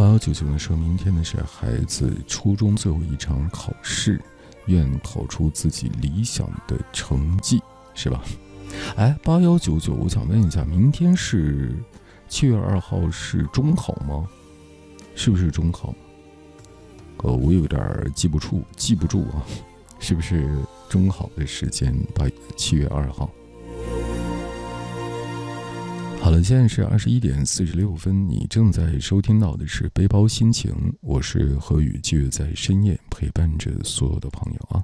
8199的说，明天呢是孩子初中最后一场考试，愿考出自己理想的成绩，是吧？8199，我想问一下，明天是7月2号是中考吗？是不是中考？我有点记不住啊，是不是中考的时间？7月2号。好了，现在是21点46分，你正在收听到的是背包心情，我是何宇，继续在深夜陪伴着所有的朋友啊。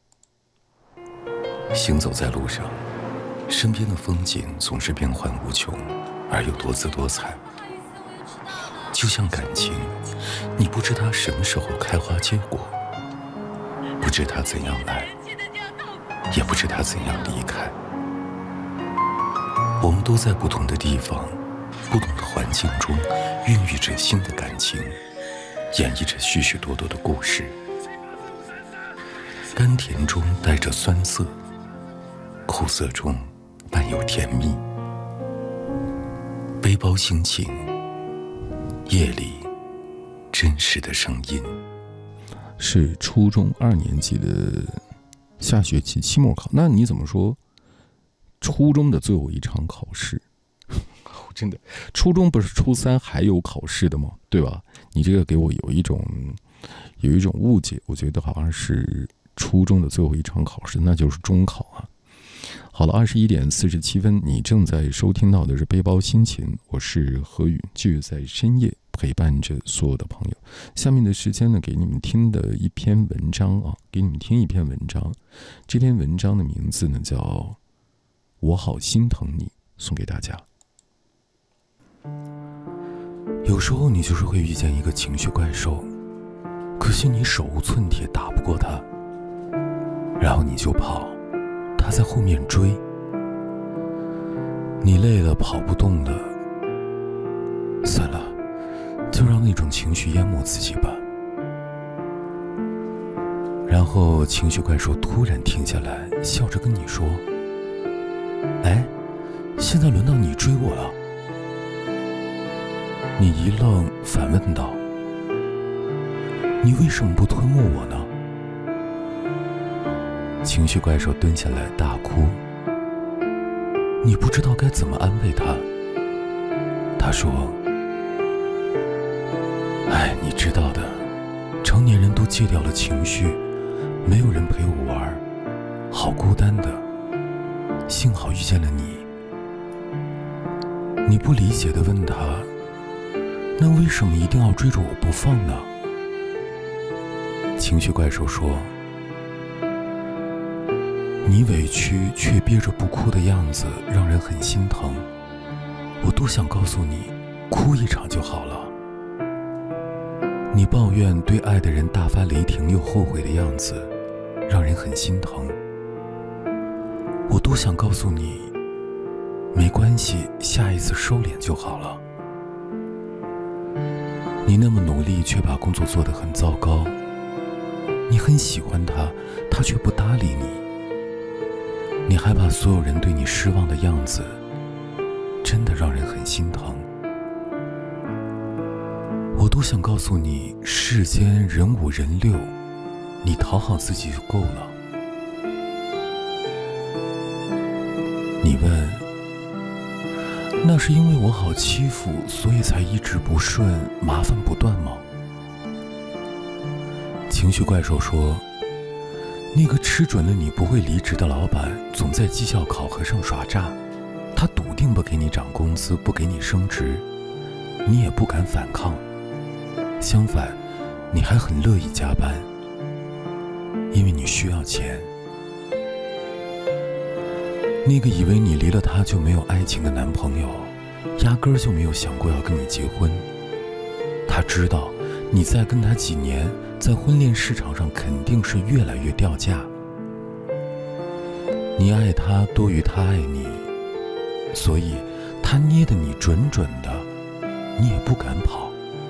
行走在路上，身边的风景总是变幻无穷，而又多姿多彩。就像感情，你不知它什么时候开花结果，不知它怎样来，也不知它怎样离开。我们都在不同的地方，不同的环境中，孕育着新的感情，演绎着许许多多的故事。甘甜中带着酸涩，苦涩中伴有甜蜜。背包心情，夜里真实的声音。 是初中2年级的下学期期末考，那你怎么说初中的最后一场考试？真的，初中不是初3还有考试的吗？对吧？你这个给我有一种误解，我觉得好像是初中的最后一场考试，那就是中考啊。好了，21点47分，你正在收听到的是背包心情，我是何宇，继续在深夜陪伴着所有的朋友。下面的时间呢，给你们听的一篇文章啊，给你们听一篇文章。这篇文章的名字呢叫我好心疼你，送给大家。 有时候你就是会遇见一个情绪怪兽，可惜你手无寸铁打不过他，然后你就跑，他在后面追，你累了跑不动了，算了，就让那种情绪淹没自己吧。然后情绪怪兽突然停下来，笑着跟你说，哎，现在轮到你追我了。你一愣，反问道，你为什么不吞没我呢？情绪怪兽蹲下来大哭，你不知道该怎么安慰他。他说，哎，你知道的，成年人都戒掉了情绪，没有人陪我玩，好孤单的，幸好遇见了你。你不理解地问他，那为什么一定要追着我不放呢？情绪怪兽说，你委屈却憋着不哭的样子让人很心疼，我多想告诉你，哭一场就好了。你抱怨对爱的人大发雷霆又后悔的样子让人很心疼，我多想告诉你，没关系，下一次收敛就好了。你那么努力却把工作做得很糟糕，你很喜欢他，他却不搭理你，你害怕所有人对你失望的样子真的让人很心疼。我都想告诉你，世间人五人六，你讨好自己就够了。你问，那是因为我好欺负，所以才一直不顺，麻烦不断吗？情绪怪兽说，那个吃准了你不会离职的老板总在绩效考核上耍诈，他笃定不给你涨工资，不给你升职，你也不敢反抗，相反，你还很乐意加班，因为你需要钱。那个以为你离了他就没有爱情的男朋友，压根儿就没有想过要跟你结婚。他知道你再跟他几年，在婚恋市场上肯定是越来越掉价。你爱他多于他爱你，所以他捏得你准准的，你也不敢跑。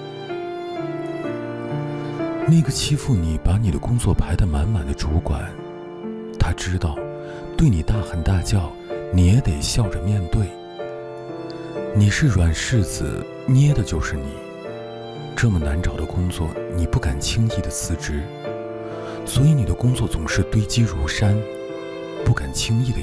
那个欺负你把你的工作排得满满的主管，他知道对你大喊大叫，你也得笑着面对。你是软柿子，捏的就是你， 这么难找的工作，你不敢轻易的辞职，所以你的工作总是堆积如山，不敢轻易的